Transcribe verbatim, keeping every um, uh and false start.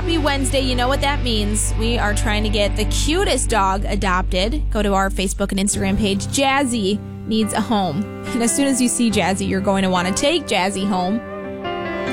Happy Wednesday. You know what that means. We are trying to get the cutest dog adopted. Go to our Facebook and Instagram page. Jazzy needs a home. And as soon as you see Jazzy, you're going to want to take Jazzy home.